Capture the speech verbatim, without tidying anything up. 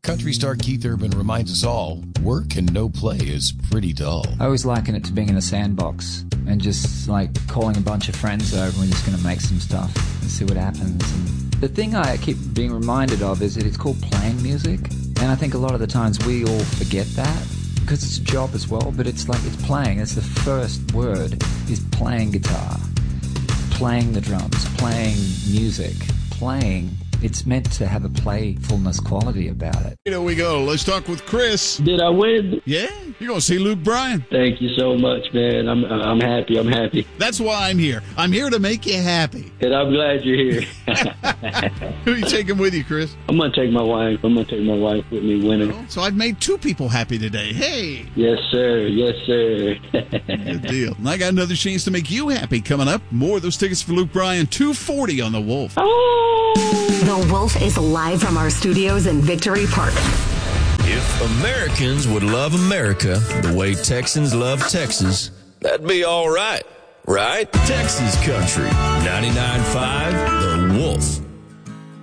Country star Keith Urban reminds us all, work and no play is pretty dull. I always liken it to being in a sandbox and just like calling a bunch of friends over and we're just going to make some stuff and see what happens. And the thing I keep being reminded of is that it's called playing music. And I think a lot of the times we all forget that because it's a job as well, but it's like it's playing. It's the first word is playing guitar, playing the drums, playing music, playing. It's meant to have a playfulness quality about it. Here we go. Let's talk with Chris. Did I win? Yeah, you're going to see Luke Bryan. Thank you so much, man. I'm I'm happy. I'm happy. That's why I'm here. I'm here to make you happy. And I'm glad you're here. Who are you taking with you, Chris? I'm going to take my wife. I'm going to take my wife with me winning. Oh, so I've made two people happy today. Hey. Yes, sir. Yes, sir. Good deal. And I got another chance to make you happy coming up. More of those tickets for Luke Bryan, two forty on the Wolf. Oh! The Wolf is live from our studios in Victory Park. If Americans would love America the way Texans love Texas, that'd be all right, right? Texas Country, ninety-nine point five, The Wolf.